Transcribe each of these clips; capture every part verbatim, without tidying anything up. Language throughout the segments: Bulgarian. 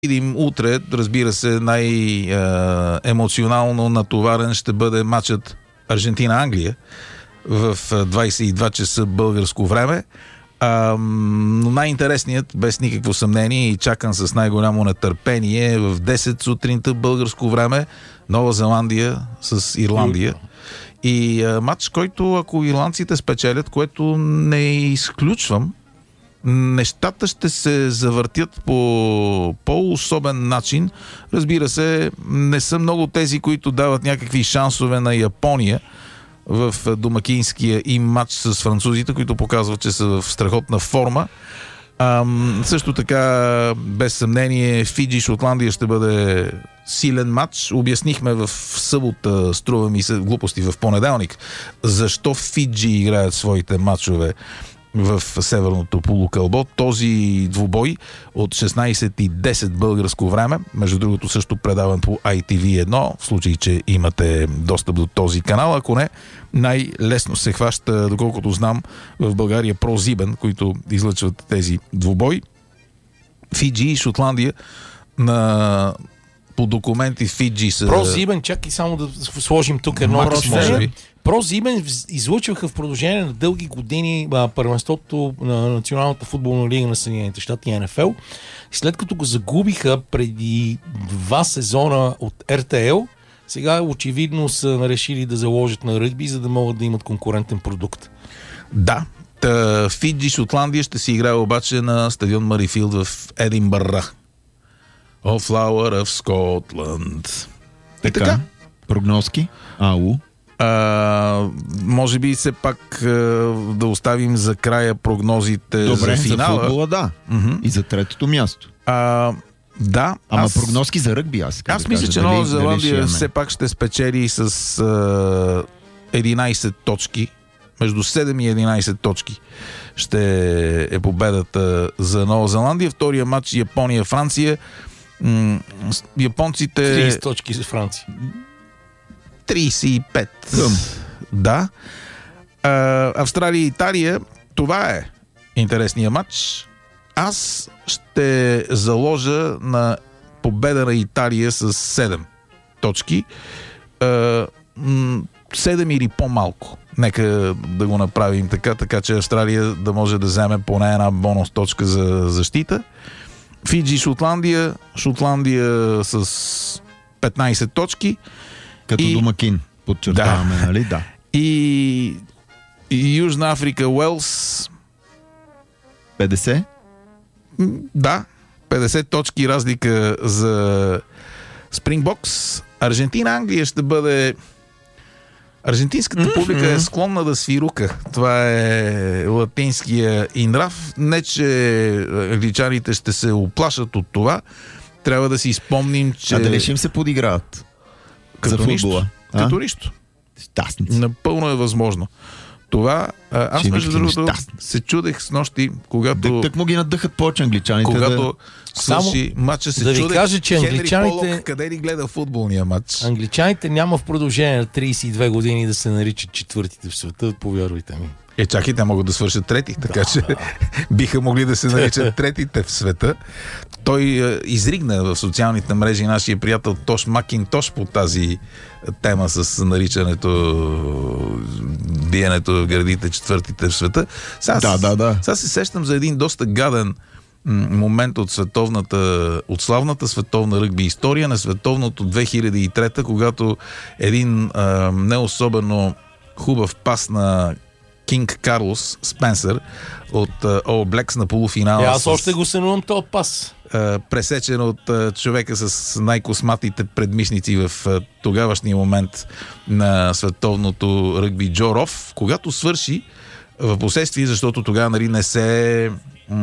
видим утре, разбира се, най-емоционално натоварен ще бъде матчът Аржентина-Англия в двайсет и два часа българско време. А, но най-интересният, без никакво съмнение и чакан с най-голямо нетърпение, в десет сутринта българско време Нова Зеландия с Ирландия. И а, матч, който ако ирландците спечелят, което не изключвам, нещата ще се завъртят по по-особен начин. Разбира се, не са много тези, които дават някакви шансове на Япония в домакинския им матч с французите, които показват, че са в страхотна форма. А, също така, без съмнение, Фиджи-Шотландия ще бъде силен матч. Обяснихме в събота, струва ми се глупости в понеделник, защо Фиджи играят своите матчове в северното полукълбо. Този двубой от шестнайсет и десет българско време, между другото също предаван по ай ти ви едно, в случай, че имате достъп до този канал. Ако не, най-лесно се хваща, доколкото знам, в България ProSieben, които излъчват тези двубой. Фиджи и Шотландия на по документи Фиджи са... ProSieben, чакай само да сложим тук едно разсъждение. ProSieben излъчваха в продължение на дълги години а, първенството на Националната футболна лига на Съединените щати, Ен Еф Ел. След като го загубиха преди два сезона от Ер Те Ел, сега очевидно са решили да заложат на ръгби, за да могат да имат конкурентен продукт. Да. Та, Фиджи, Шотландия ще си играе обаче на стадион Марифилд в Единбър. О, Flower of Scotland. Така. така. Прогнозки? Ау. А, може би все пак а, да оставим за края прогнозите. Добре, за финала. За футбола, да. Mm-hmm. И за третото място. А, да. Ама аз... прогнозки за ръгби аз. Аз да мисля, кажа, че дали, Нова Зеландия дали все пак ще спечели с а, единайсет точки. Между седем и единайсет точки ще е победата за Нова Зеландия. Втория матч Япония-Франция. М- японците... трийсет точки за Франция. трийсет и пет. Хъм. Да. А, Австралия и Италия, това е интересният матч. Аз ще заложа на победа на Италия с седем точки. А, м- седем или по-малко. Нека да го направим така, така че Австралия да може да вземе поне една бонус точка за защита. Фиджи, Шотландия, Шотландия с петнайсет точки. Като и... домакин, подчертаваме, да. Нали? Да. И... и Южна Африка, Уелс. петдесет? Да, петдесет точки разлика за Спрингбокс. Аржентина, Англия ще бъде... Аржентинската mm-hmm. публика е склонна да свирука. Това е латинския и нрав. Не, че англичаните ще се оплашат от това. Трябва да си спомним, че... А дали ще им се подиграват? Като за футбола? Нищо. Като нищо. Щастници. Напълно е възможно. Това, аз между другото се чудех с нощи, когато... Так му ги надъхат повече англичаните. Когато да... свърши матча, се да чудех, ви кажа, че англичаните... Хенри Полок къде ли гледа футболния матч? Англичаните няма в продължение на трийсет и две години да се наричат четвъртите в света, повярвайте ми. Е, чакай, те могат да свършат трети, така да. Че биха могли да се наричат третите в света. Той е, изригна в социалните мрежи нашия приятел Тош Макинтош по тази тема с наричането, биенето в градите четвъртите в света. Сега, да, да, да. Сега се сещам за един доста гаден момент от световната, от славната световна ръгби история на световното две хиляди и трета, когато един а, не особено хубав пас на Кинг Карлос Спенсър от All Blacks на полуфинала. Е, аз още го сънувам този пас. Пресечен от човека с най-косматите предмишници в тогавашния момент на световното ръгби Джо Роф, когато свърши в последствие, защото тогава нали, не се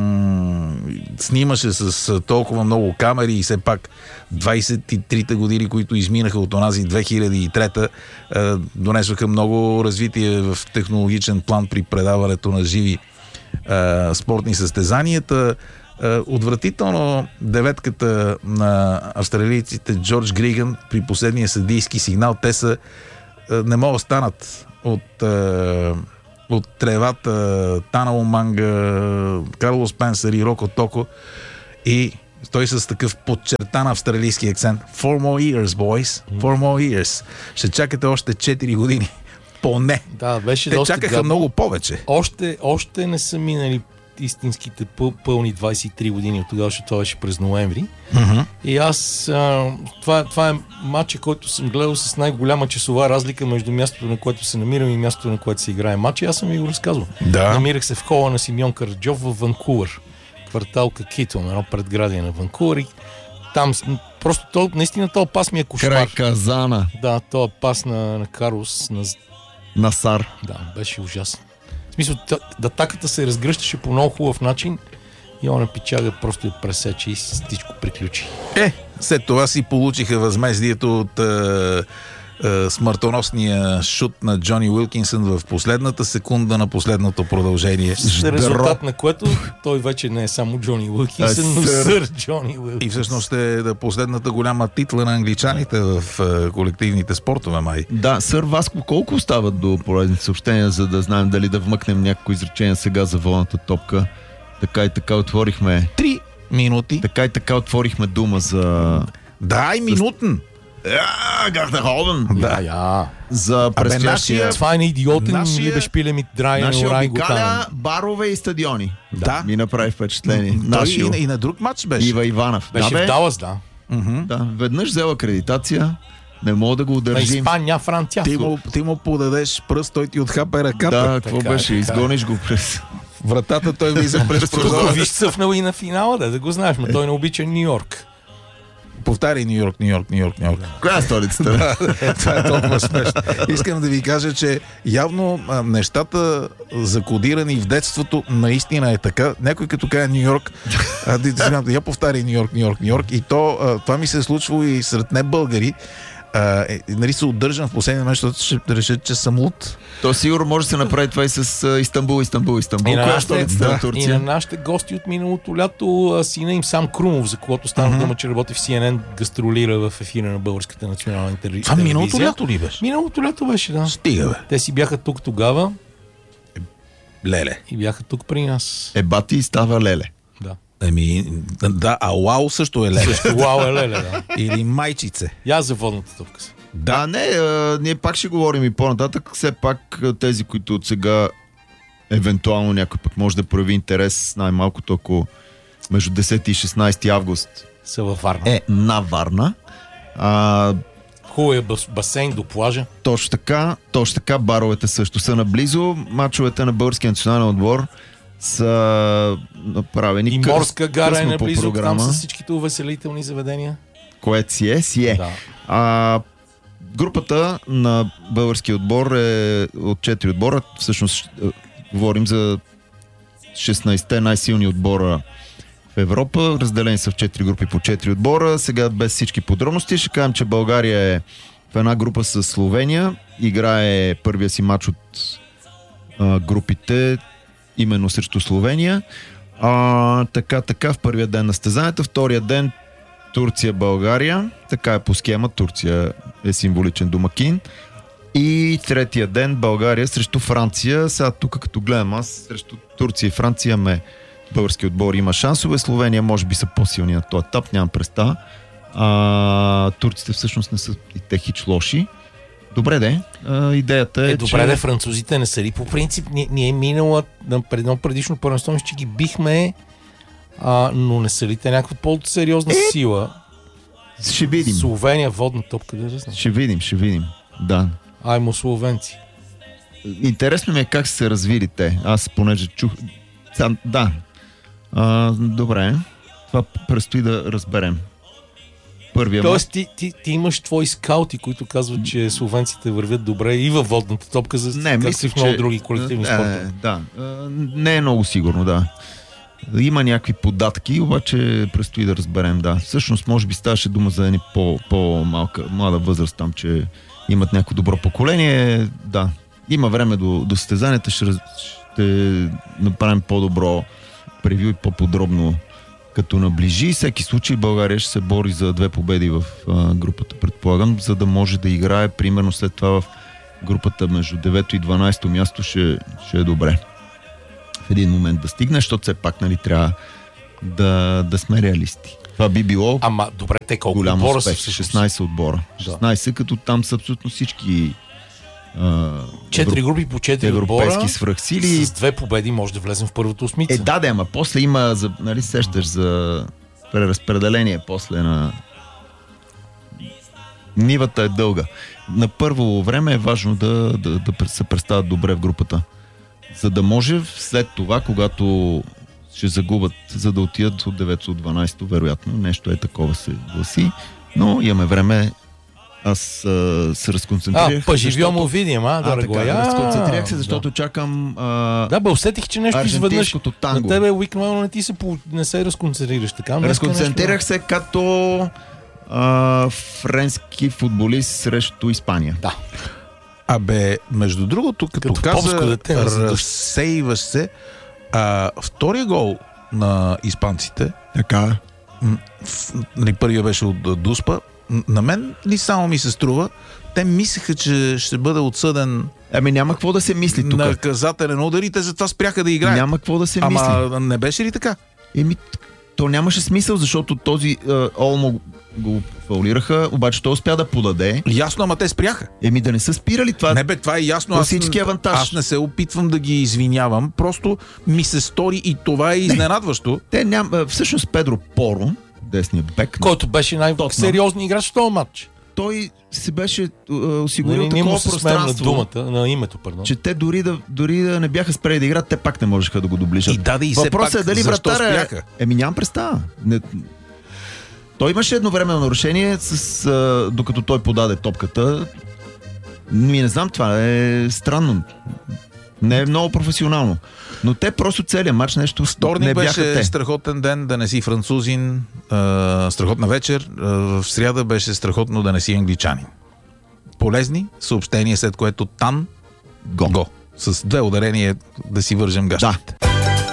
м- снимаше с толкова много камери и все пак двайсет и трите години, които изминаха от онази две хиляди и трета, е, донесоха много развитие в технологичен план при предаването на живи е, спортни състезанията. Е, отвратително деветката на австралийците Джордж Григан при последния съдийски сигнал, те са е, не могат да станат от е, от тревата Тана Оманга, Карлос Спенсър и Роко Токо и Той с такъв подчертан австралийски акцент. Four more years, boys. Four more years. Ще чакате още четири години. Поне. Да, беше Те доста чакаха гадно. много повече. Още, още не са минали истинските пъл, пълни двайсет и три години от тогава, защото това беше през ноември. Mm-hmm. И аз... А, това, това е матча, който съм гледал с най-голяма часова разлика между мястото, на което се намирам и мястото, на което се играе матч. И аз съм ви го разказвал. Да. Намирах се в хола на Симеон Караджов в Ванкувър. Квартал Какито, едно предградие на Ванкувър. И там просто то, наистина този пас ми е кошмар. Край Казана. Да, този пас на, на Карлос, на Насар. Да, беше ужасно. В смисъл, атаката се разгръщаше по много хубав начин и он пичага просто я пресече и всичко приключи. Е, след това си получиха възмездието от е, е, смъртоносния шут на Джони Уилкинсън в последната секунда на последното продължение. За резултат на което той вече не е само Джони Уилкинсън, но сър Джони Уилкинсън. И всъщност е да последната голяма титла на англичаните в е, колективните спортове, май. Да, сър Васко, колко остават до полезните съобщения, за да знаем дали да вмъкнем някакво изречение сега за волната топка? Така и така отворихме... Три минути. Така и така отворихме дума за... Да, и минутен. Ja, Гардеробен. Да, я. За предстоящия... нашия- Това е идиотен Нашия- ли беше пиле ми драйна Нашия Орай обикаля Готанен. барове и стадиони. Да. Ми направи впечатление. Той Нашия и, на- и на друг матч беше. Ива Иванов. Беше да, бе, в Далас, да. Мгм. да, веднъж взел акредитация, не мога да го На удържим. Испания, Франция. Ти му, ти му подадеш пръст, той ти отхапе ръката. Да, какво Така е, беше? така е. Изгониш го през... Вратата той влиза през Тук прозора. виж цъфнал и на финала, да, да го знаеш, но той не обича Ню Йорк. Повтаряй Нью Йорк, Нью Йорк, Нью Йорк, Нью Йорк. Коя е столицата? Това е толкова смешно. Искам да ви кажа, че явно а, нещата закодирани в детството наистина е така. Някой като каже Нью Йорк, а, да, да, да, я повтаряй Нью Йорк, Нью Йорк, Нью Йорк. И то, а, това ми се е случвало и сред не българи. А, е, нали се удържам в последния момент, защото ще решат, че съм луд. То сигурно може да се направи това и с а, Истанбул, Истанбул, Истанбул. И на Коя е нашите- столицата да, на И на Турция? нашите гости от миналото лято, а, сина им Сам Крумов, за когото стана Мгм. дума, че работи в Си Ен Ен, гастролира в ефира на Българската национална телевизия. Това миналото лято ли беше? Миналото лято беше, да. Стига, бе. Те си бяха тук тогава Леле. и бяха тук при нас. Е, бати и става леле. Да. Ами, да, а Уау също е леле. Също вау е леле, да. Или майчице. Я за водната топка се. Да, не, а, ние пак ще говорим и по-нататък. Все пак а, тези, които от сега евентуално някой пък може да прояви интерес, най-малкото ако между десети и шестнайсети август Са във Варна. е на Варна. А, Хубав е бас- басейн до плажа. точно така, точно така, баровете също са наблизо. Мачовете на българския национален отбор са направени И къс- морска гара е късно по наблизо, там програма, с всичките увеселителни заведения. което си е, си е. Да. А, групата на българския отбор е от четири отбора. Всъщност е, говорим за шестнайсетте най-силни отбора в Европа. Разделени са в четири групи по четири отбора. Сега без всички подробности ще кажем, че България е в една група с Словения. Играе първия си матч от а, групите именно срещу Словения. А, така, така, в първия ден на състезанието. Втория ден Турция-България. Така е по схема. Турция е символичен домакин. И третия ден България срещу Франция. Сега тук като гледам аз срещу Турция и Франция ме български отбор има шансове. Словения може би са по-силни на този етап. Нямам представа. А, турците всъщност не са и те хич лоши. Добре де. А, идеята е, Е, добре, че... да, французите не са ли по принцип? Ние, ние минала на пред едно предишно първенство, че ги бихме, а, но не са ли те някаква по-сериозна Е, сила? Ще видим. Словения, водна топка, да знам. Ще видим, ще видим. Да. Аймо словенци. Интересно ми е как са се развили те. Аз понеже чух... Сам, да. А, добре. Това предстои да разберем. Първия мач. Тоест ти, ти, ти имаш твои скаути, които казват, че словенците вървят добре и във водната топка, за Не, както мисля, и в много че... други колективни не, спортове. Да. А, не е много сигурно, да. Има някакви податки, обаче предстои да разберем, да. Всъщност, може би ставаше дума за едни по, по-малка, млада възраст там, че имат някакво добро поколение. Да. Има време до, до състезанията, ще, раз- ще направим по-добро превю и по-подробно като наближи. Всеки случай България ще се бори за две победи в а, групата, предполагам, за да може да играе примерно след това в групата между девето и дванайсето място ще, ще е добре. В един момент да стигне, защото все пак нали, трябва да, да сме реалисти. Това би било Ама, добре, те колко голям отбора успех. са? шестнайсет отбора. шестнайсет, като там са абсолютно всички а, Четири групи по четири отбора. европейски свръхсили. С две победи може да влезем в първата осмица. Е, да, да, ама после има, за, нали сещаш за преразпределение после на... Нивата е дълга. На първо време е важно да, да, да се представят добре в групата. За да може след това, когато ще загубят, за да отидат от девето от дванайсето, вероятно, нещо е такова се гласи, но имаме време. Аз а, се разконцентрирах. А, поживьом му видим, а, а дорогой. така, А, разконцентрирах се, защото да. чакам а... Да, бе, усетих, че нещо изведнъж. аржентинското танго. На тебе уикнуелно не ти се, по... не се разконцентрираш така. Разконцентрирах нещо... се като а, френски футболист срещу Испания. Да. Абе, между другото, като, Като каза, попско дете, разсейваш се, а, втория гол на испанците, Така. м, в, нали, първия беше от Дуспа, м, на мен ли само ми се струва, те мислеха, че ще бъде отсъден Ами няма какво да се мисли тук. наказателен удар и те затова спряха да играят. Няма какво да се Ама мисли. не беше ли така? Еми, то нямаше смисъл, защото този а, Олмо го фаулираха, обаче той успя да подаде. Ясно, ама те спряха. Еми да не са спирали това. Не бе, това е ясно. Класически аз, авантаж. аз не се опитвам да ги извинявам, просто ми се стори и това е изненадващо. Те ням... а, Всъщност Педро Поро, десният бек, Който беше най-сериозният играч в този матч. той си беше а, осигурил Не, не такова му се смеем на пространство, думата, на името, пардон. че те дори да, дори да не бяха спрели да играят, те пак не можеха да го доближат. И да, да, и все Въпросът пак, е дали защо вратаря... спряха? Еми нямам представа. Не... Той имаше едновременно нарушение, с, а, докато той подаде топката. Ми не знам, това е странно. Не е много професионално. Но те просто целият матч нещо Вторник не бяха беше те. страхотен ден да не си французин, а, страхотна вечер. А, в сряда беше страхотно да не си англичанин. Полезни съобщения, след което Тан Го. Го. С две ударения да си вържем гащите. Да.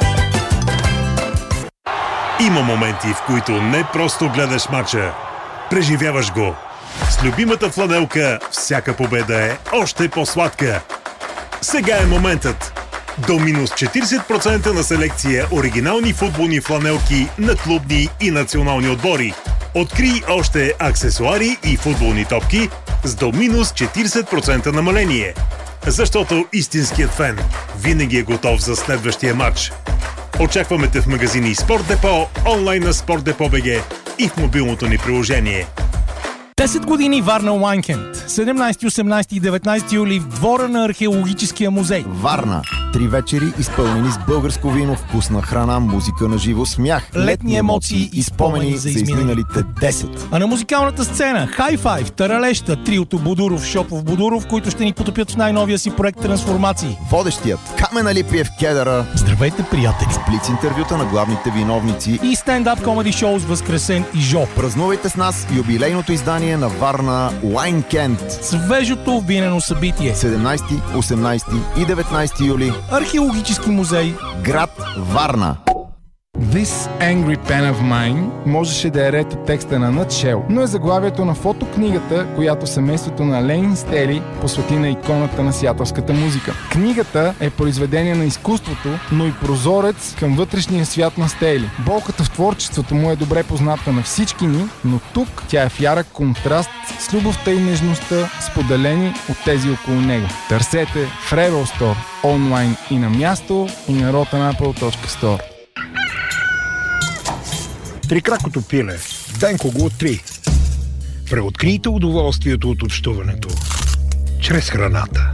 Има моменти, в които не просто гледаш мача, преживяваш го. С любимата фланелка всяка победа е още по-сладка. Сега е моментът. До минус четирийсет процента на селекция оригинални футболни фланелки на клубни и национални отбори. Открий още аксесуари и футболни топки с до минус четирийсет процента намаление. Защото истинският фен винаги е готов за следващия матч. Очакваме те в магазини Спорт Депо, онлайн на Спорт Депо БГ и в мобилното ни приложение. десет години Варна Уайнкенд. седемнайсети, осемнайсети и деветнайсети юли в двора на археологическия музей. Варна. Три вечери, изпълнени с българско вино, вкусна храна, музика на живо, смях, Летни емоции и спомени за изминалите десет. А на музикалната сцена High Five, Таралеща, триото Будуров, Шопов, Будуров, които ще ни потопят в най-новия си проект Трансформации. Водещият Камен Алипиев Кедъра, Здравейте, приятели! сплиц интервюта на главните виновници. И стендап комеди шоу с Възкресен и Жо. Празнувайте с нас юбилейното издание на Варна Уайнкенд. Свежото винено събитие. седемнайсети, осемнайсети и деветнайсети юли. Археологически музей. Град Варна. This Angry Pen of Mine можеше да е ред от текста на Nutshell, но е заглавието на фотокнигата, която семейството на Лейн Стели посвети на иконата на сиатълската музика. Книгата е произведение на изкуството, но и прозорец към вътрешния свят на Стели. Болката в творчеството му е добре позната на всички ни, но тук тя е в ярък контраст с любовта и нежността, споделени от тези около него. Търсете в Rebel Store, онлайн и на място, и на rotanapple точка store. Трикракото пиле. Денко го три. Преоткрийте удоволствието от общуването чрез храната.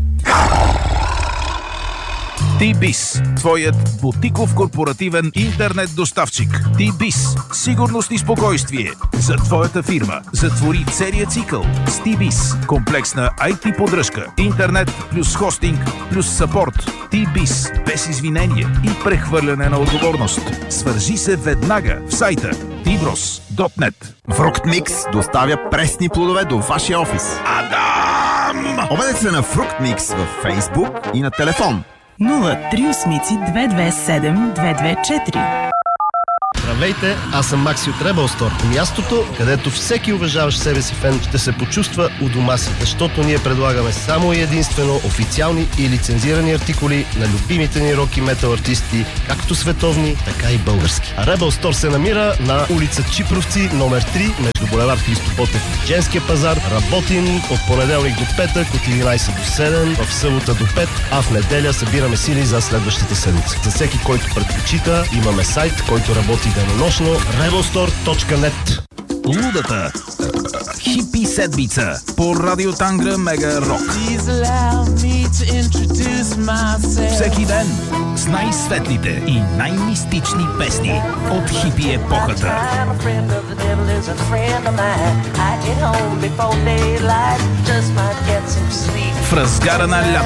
T-Biz, твоят бутиков корпоративен интернет доставчик. T-Biz, сигурност и спокойствие за твоята фирма. Затвори целият цикъл с T-Biz. Комплексна ай ти поддръжка, интернет плюс хостинг плюс съпорт. T-Biz, без извинение и прехвърляне на отговорност. Свържи се веднага в сайта ти брос точка нет. Фруктмикс доставя пресни плодове до вашия офис. Адам! Обадете се на Фруктмикс във Фейсбук и на телефон. нула три осем две две седем две две четири. Здравейте, аз съм Макси от Rebel Store. Мястото, където всеки уважаващ себе си фен ще се почувства у дома си, защото ние предлагаме само и единствено официални и лицензирани артикули на любимите ни рок и метал артисти, както световни, така и български. А Rebel Store се намира на улица Чипровци, номер три, между булевард Христо Ботев и Женския пазар. Работим от понеделник до петък, от единайсет до седем, в събота до пет, а в неделя събираме сили за следващата седмица. За всеки, който предпочита, имаме сайт, който работи денонощно rebel store точка net. Лудата хипи седмица по Радио Тангра Мега Рок. Всеки ден с най-светлите и най-мистични песни от хипи епохата. В разгара на лято